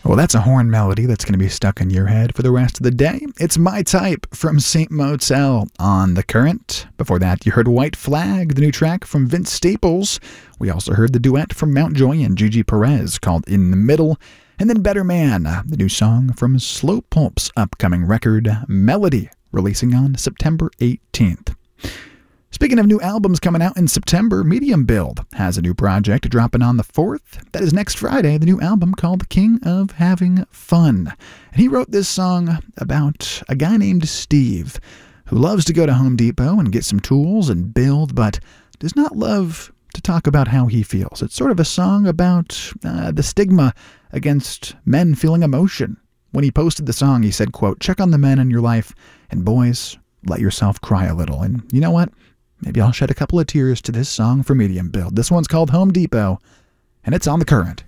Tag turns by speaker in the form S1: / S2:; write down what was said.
S1: Well, that's a horn melody that's going to be stuck in your head for the rest of the day. It's My Type from Saint Motel on The Current. Before that, you heard White Flag, the new track from Vince Staples. We also heard the duet from Mountjoy and Gigi Perez called In the Middle. And then Better Man, the new song from Slow Pulp's upcoming record, Melody, releasing on September 18th. Speaking of new albums coming out in September, Medium Build has a new project dropping on the 4th. That is next Friday, the new album called King of Having Fun. And he wrote this song about a guy named Steve who loves to go to Home Depot and get some tools and build, but does not love to talk about how he feels. It's sort of a song about the stigma against men feeling emotion. When he posted the song, he said, quote, "Check on the men in your life, and boys, let yourself cry a little." And you know what? Maybe I'll shed a couple of tears to this song for Medium Build. This one's called Home Depot, and it's on The Current.